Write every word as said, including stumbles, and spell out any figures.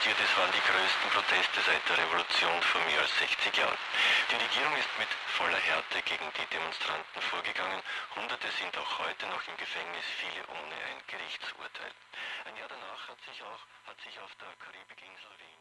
protestiert. Es waren die größten Proteste seit der Revolution vor mehr als sechzig Jahren. Die Regierung ist mit voller Härte gegen die Demonstranten vorgegangen. Hunderte sind auch heute noch im Gefängnis, viele ohne ein Gerichtsurteil. Ein Jahr danach hat sich auch hat sich auf der Karibikinsel